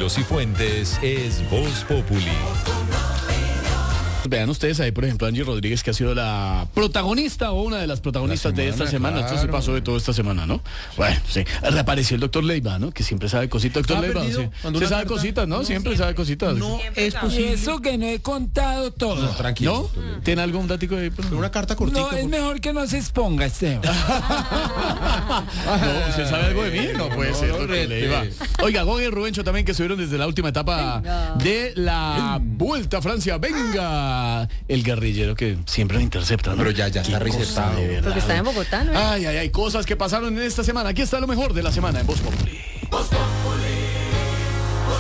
Títulos y fuentes es Voz Populi. Vean ustedes ahí, por ejemplo, Angie Rodríguez, que ha sido la protagonista o una de las protagonistas de esta semana. Claro. Esto se pasó de toda esta semana, ¿no? Bueno, sí. Reapareció el doctor Leiva, ¿no? Que siempre sabe cositas. Doctor Leiva, sí. Se sabe cositas, ¿no? Siempre sabe cositas. No es posible. Eso que no he contado todo. No, tranquilo. ¿No? ¿Tiene algún dático ahí? Una carta cortica. No, es mejor que no se exponga, Esteban. No, ¿usted sabe algo de mí? No puede ser, doctor Leiva. Oiga, Goga y Rubencho también, que estuvieron desde la última etapa de la Vuelta a Francia. ¡Venga! El guerrillero que siempre lo intercepta, ¿no? Pero ya está receptado. Porque está en Bogotá, ¿no? Ay, cosas que pasaron en esta semana. Aquí está lo mejor de la semana en Voz Populi. Voz Populi. Voz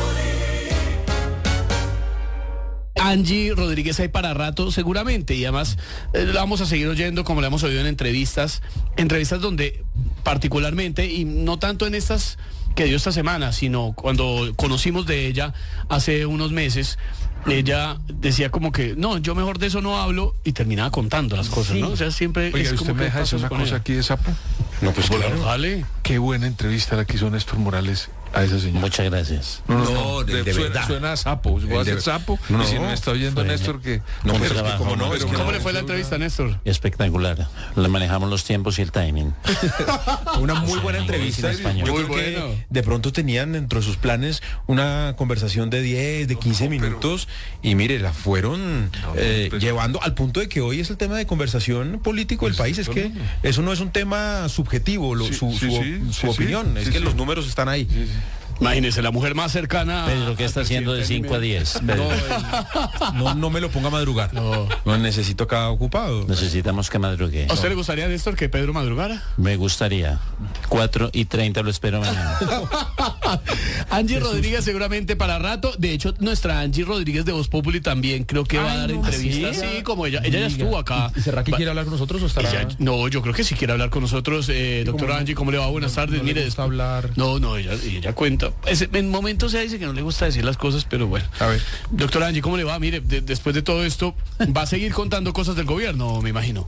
Populi. Angie Rodríguez hay para rato seguramente, y además la vamos a seguir oyendo como la hemos oído en entrevistas donde particularmente, y no tanto en estas que dio esta semana, sino cuando conocimos de ella hace unos meses, ella decía como que, no, yo mejor de eso no hablo, y terminaba contando las cosas, ¿no? O sea, siempre... Oiga, es ¿usted como me que deja decir una cosa aquí de sapo? No, pues claro. Vale. Qué buena entrevista la que hizo Néstor Morales a esa señora. Muchas gracias. No, de verdad. Suena a sapo. Voy a hacer sapo. No, y si no está oyendo Néstor, que... No, Un pero es que trabajo, como no, es que ¿Cómo no, le fue la entrevista, Néstor? Espectacular. Le manejamos los tiempos y el timing. una muy buena entrevista. en español. Yo Muy creo que bueno. de pronto tenían dentro de sus planes una conversación de 10, de 15 minutos, y mire, la fueron llevando al punto de que hoy es el tema de conversación político del país. Es que eso no es un tema subjetivo, su opinión, es que los números están ahí. Imagínese, la mujer más cercana... Pedro, ¿qué está haciendo de 5 a 10? Pedro, No me lo ponga a madrugar. No necesito acá ocupado. necesitamos que madrugue. ¿A usted le gustaría, Néstor, que Pedro madrugara? Me gustaría. 4:30 lo espero mañana. Angie Rodríguez seguramente para rato. De hecho, nuestra Angie Rodríguez de Voz Populi también creo que va a dar entrevistas. Sí, como ella ya estuvo acá. ¿Y será que quiere hablar con nosotros o estará...? No, yo creo que sí quiere hablar con nosotros. Doctora Angie, ¿cómo le va? Buenas tardes. No Mire, le gusta hablar. No, ella cuenta. En momentos ella dice que no le gusta decir las cosas, pero bueno. A ver. Doctora Angie, ¿cómo le va? Mire, después de todo esto, ¿va a seguir contando cosas del gobierno, me imagino?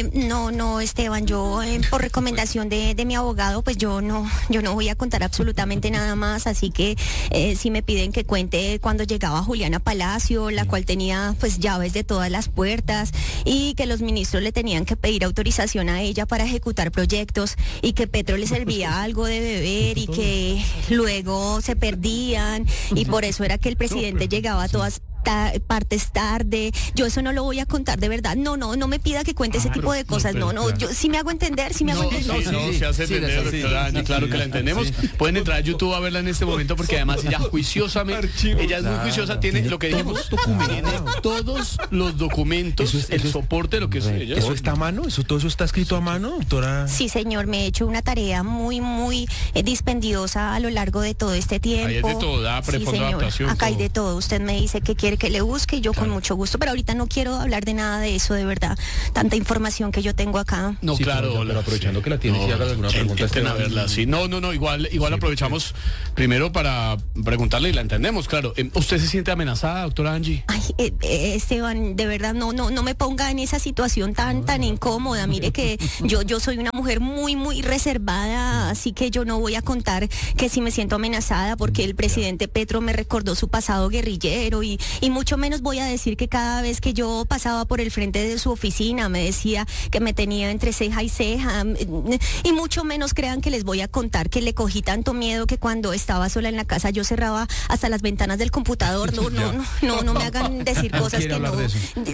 No, Esteban, yo por recomendación de mi abogado, pues yo no voy a contar absolutamente nada más, así que si me piden que cuente cuando llegaba Juliana Palacio, la cual tenía pues llaves de todas las puertas, y que los ministros le tenían que pedir autorización a ella para ejecutar proyectos, y que Petro le servía algo de beber y que luego se perdían, y por eso era que el presidente llegaba a todas partes tarde. Yo eso no lo voy a contar, de verdad. No me pida que cuente ese tipo de cosas. Yo sí me hago entender, se hace entender, doctora Angie, claro que la entendemos. Pueden entrar a YouTube a verla en este momento, porque además ella juiciosamente, ella es muy juiciosa, tiene lo que dijimos, tiene todos los documentos, el soporte de lo que es ella. ¿Eso está a mano? ¿Todo eso está escrito a mano, doctora? Sí, señor, me he hecho una tarea muy dispendiosa a lo largo de todo este tiempo. Ahí es de todo, sí, señor, acá hay de todo. Usted me dice que quiere que le busque, y yo con mucho gusto, pero ahorita no quiero hablar de nada de eso, de verdad. Tanta información que yo tengo acá. No, Sí, claro. pero aprovechando que la tiene, si haga alguna pregunta. A verla, sí. No, igual aprovechamos primero para preguntarle y la entendemos, claro. ¿Usted se siente amenazada, doctora Angie? Ay, Esteban, de verdad, no me ponga en esa situación tan incómoda. Mire que yo soy una mujer muy reservada, así que yo no voy a contar que si me siento amenazada, porque el presidente Petro me recordó su pasado guerrillero, y mucho menos voy a decir que cada vez que yo pasaba por el frente de su oficina me decía que me tenía entre ceja y ceja, y mucho menos crean que les voy a contar que le cogí tanto miedo que cuando estaba sola en la casa yo cerraba hasta las ventanas del computador. No me hagan decir cosas que no.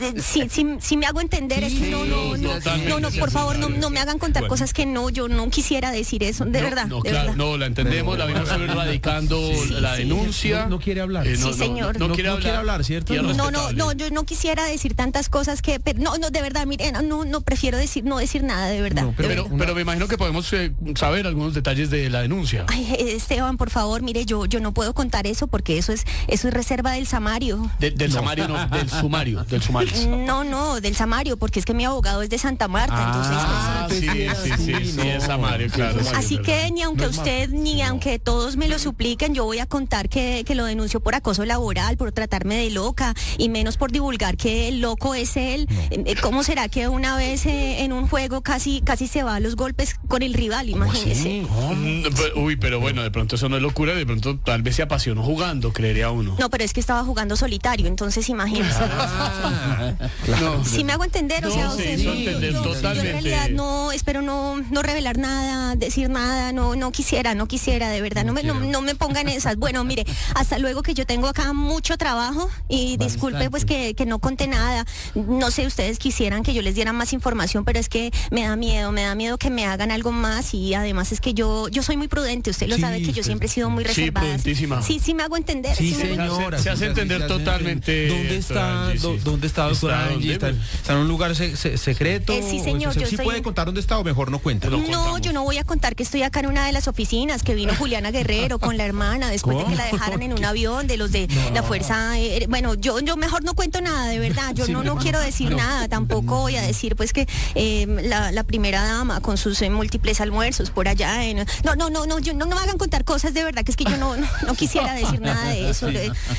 Si me hago entender, es que no, por favor, no me hagan contar cosas que yo no quisiera decir eso, de verdad. No, la entendemos, la vimos radicando la denuncia. No quiere hablar. Sí, señor. No quiere hablar, ¿cierto? No, yo no quisiera decir tantas cosas que, no, de verdad, mire, no prefiero no decir nada, de verdad. Pero me imagino que podemos saber algunos detalles de la denuncia. Ay, Esteban, por favor, mire, yo no puedo contar eso, porque eso es reserva del Samario. Del Samario, no, del sumario. No, del Samario, porque es que mi abogado es de Santa Marta, entonces... Sí, es Samario, claro. Así que ni aunque aunque todos me lo supliquen, yo voy a contar que lo denuncio por acoso laboral, por tratarme de de loca, y menos por divulgar que el loco es él. ¿Cómo será que una vez en un juego casi se va a los golpes con el rival? Imagínese. Uy, pero bueno, de pronto eso no es locura, de pronto tal vez se apasionó jugando, creería uno. No, pero es que estaba jugando solitario, entonces imagínese. No. Si me hago entender, o sea, No, se hizo entender yo en totalmente. realidad no espero no revelar nada, decir nada, no quisiera, de verdad, no me pongan esas. Bueno, mire, hasta luego, que yo tengo acá mucho trabajo, y disculpe pues que no conté nada. No sé, ustedes quisieran que yo les diera más información, pero es que me da miedo que me hagan algo más, y además es que yo soy muy prudente, usted lo sabe, que yo siempre he sido muy reservada. prudentísima. Sí, me hago entender. Sí, me hago entender. señora. Se hace entender totalmente. ¿Dónde está, doctora Angie, sí. ¿Dónde está, doctora ¿Está Angie? dónde? ¿Está en un lugar secreto? Sí, señor, ¿Sí yo estoy puede en- contar dónde está o mejor no cuenta? No, yo no voy a contar que estoy acá en una de las oficinas, que vino Juliana Guerrero con la hermana después de que la dejaran en un avión de los de la fuerza. Bueno, yo mejor no cuento nada, de verdad. Yo no quiero decir nada. Tampoco voy a decir pues que la primera dama con sus múltiples almuerzos por allá. No me hagan contar cosas, de verdad, que es que yo no quisiera decir nada de eso.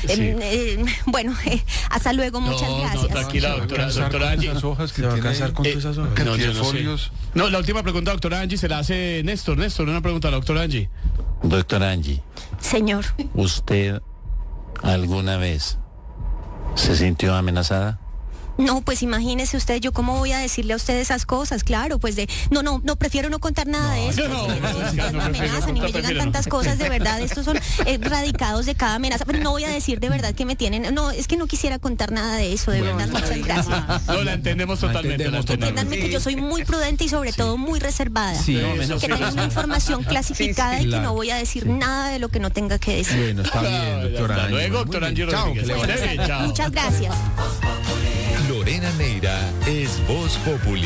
Bueno, hasta luego, muchas gracias. Tranquila, doctora Angie. Las hojas que ¿Se va a tiene casar ahí. con todas esas hojas? Cantidad yo de no sé. folios. No, la última pregunta, doctora Angie, se la hace Néstor, una pregunta a la doctora Angie. Doctora Angie, Señor, ¿usted alguna vez se sintió amenazada? no, pues imagínese usted, yo cómo voy a decirle a usted esas cosas, claro, pues no, prefiero no contar nada de eso. no, Porque no, me no, amenazan y me prefiero llegan no. tantas cosas, de verdad, estos son radicados de cada amenaza, pero no voy a decir de verdad que me tienen, no, es que no quisiera contar nada de eso, de verdad, muchas gracias. No, la entendemos totalmente. Entiéndanme que yo soy muy prudente y sobre todo muy reservada. Sí, que tengo una información clasificada y que claro. no voy a decir nada de lo que no tenga que decir. Bueno, está bien, doctora Hasta Angie. luego, Muy doctora bien. Angie Chao, Rodríguez. que le vaya Esté bien, chao. Muchas gracias. Lorena Neira es Voz Populi.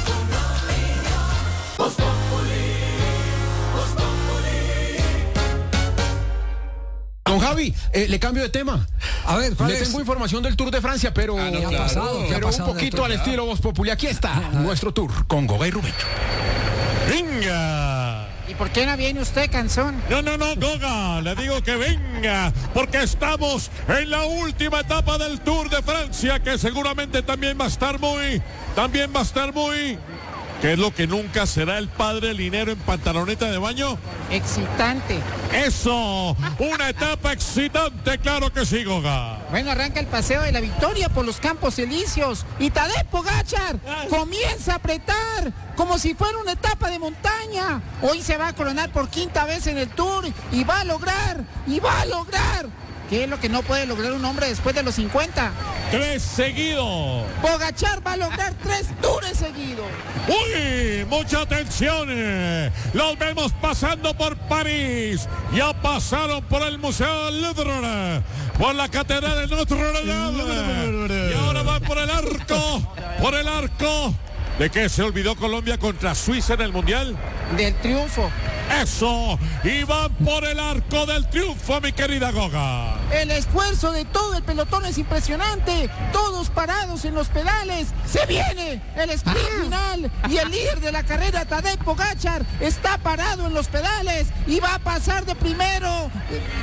Don Javi, le cambio de tema. A ver, ¿cuál Le es? tengo información del Tour de Francia, pero, no, ¿Qué ha pasado? ¿Qué ha pero pasado un poquito del al Tour? estilo Voz Populi. Aquí está nuestro tour con Goga y Rubencho. ¡Venga! ¿Y por qué no viene usted, Canzón? No, Goga, le digo que venga, porque estamos en la última etapa del Tour de Francia, que seguramente también va a estar muy, que es lo que nunca será el padre Linero en pantaloneta de baño. Excitante. Eso, una etapa excitante, claro que sí, Goga. Bueno, arranca el paseo de la victoria por los Campos Elíseos y Tadej Pogačar comienza a apretar como si fuera una etapa de montaña. Hoy se va a coronar por quinta vez en el Tour y va a lograr. ¿Qué es lo que no puede lograr un hombre después de los 50? 3 seguidos. Pogačar va a lograr 3 Tours seguidos. ¡Uy! ¡Mucha atención! Los vemos pasando por París. Ya pasaron por el Museo del Louvre, por la Catedral de Notre Dame. Y ahora van por el arco. ¿De qué se olvidó Colombia contra Suiza en el Mundial? Del triunfo. ¡Eso! Y van por el arco del triunfo, mi querida Goga. El esfuerzo de todo el pelotón es impresionante. Todos parados en los pedales. Se viene el sprint final. Y el líder de la carrera, Tadej Pogačar, está parado en los pedales y va a pasar de primero.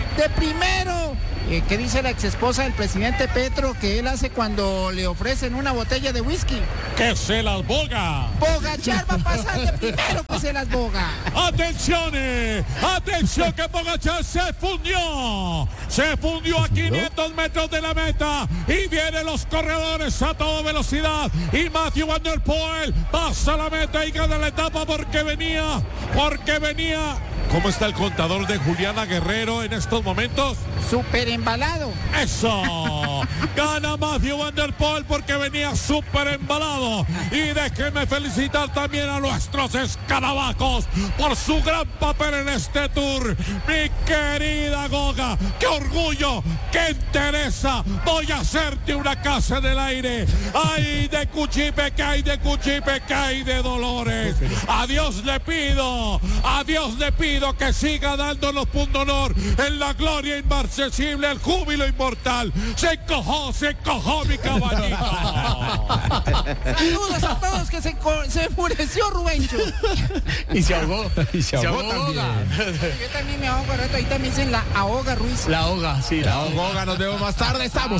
¿Qué dice la exesposa del presidente Petro que él hace cuando le ofrecen una botella de whisky? ¡Que se las boga! Pogačar va a pasar de primero, que se las boga. ¡Atención! ¡Atención que Pogačar se fundió! Se fundió a 500 metros de la meta y vienen los corredores a toda velocidad y Matthew Van Der Poel pasa la meta y gana la etapa porque venía. ¿Cómo está el contador de Juliana Guerrero en estos momentos? Súper embalado. ¡Eso! Gana Matthew Van Der Poel porque venía súper embalado. Y déjenme felicitar también a nuestros escarabajos por su gran papel en este Tour. Mi querida Goga, qué orgullo, qué entereza. Voy a hacerte una casa en el aire. ¡Ay de Cuchipe, que hay de Cuchipe, que hay de Dolores! A Dios le pido que siga dándonos punto honor en la gloria inmarcesible, el júbilo inmortal. Se encojó mi caballito. Saludos a todos, que se enfureció Rubencho. Y se ahogó. Se ahogó también. Yo también me ahogo, rato, ahí también dicen la ahoga Ruiz. La ahoga, sí. Chao, Goga, nos vemos más tarde. Estamos